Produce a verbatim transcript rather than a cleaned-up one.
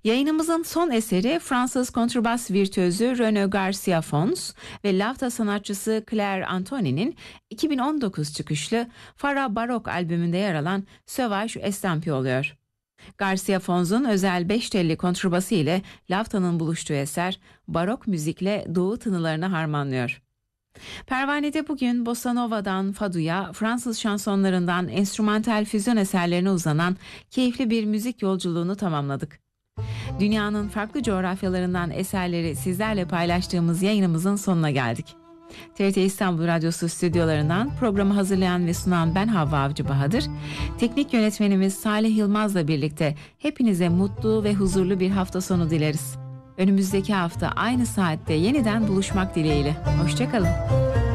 Yayınımızın son eseri Fransız kontrbas virtüözü Renaud Garcia Fons ve Lavta sanatçısı Claire Antoni'nin iki bin on dokuz çıkışlı Farah Barok albümünde yer alan Sauvage Estampie oluyor. Garcia Fons'un özel beş telli kontrbası ile Lavta'nın buluştuğu eser, barok müzikle doğu tınılarını harmanlıyor. Pervane'de bugün Bossa Nova'dan Fadu'ya, Fransız şansonlarından enstrümantal füzyon eserlerine uzanan keyifli bir müzik yolculuğunu tamamladık. Dünyanın farklı coğrafyalarından eserleri sizlerle paylaştığımız yayınımızın sonuna geldik. T R T İstanbul Radyosu stüdyolarından programı hazırlayan ve sunan ben Havva Avcı Bahadır. Teknik yönetmenimiz Salih Yılmaz'la birlikte hepinize mutlu ve huzurlu bir hafta sonu dileriz. Önümüzdeki hafta aynı saatte yeniden buluşmak dileğiyle. Hoşça kalın.